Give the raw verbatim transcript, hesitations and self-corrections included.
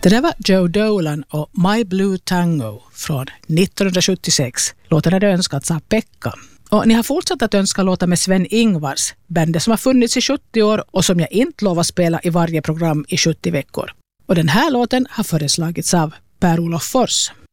Det där var Joe Dolan och My Blue Tango från nittonhundrasjuttiosex. Låten hade önskats av Pekka. Och ni har fortsatt att önska låta med Sven-Ingvars, bandet som har funnits i sjuttio år och som jag inte lovar spela i varje program i sjuttio veckor. Och den här låten har föreslagits av Per-Olof Fors.